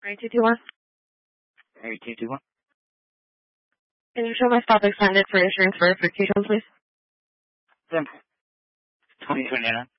3221. 3221. Can you show my stop extended for insurance verification, please? 2029.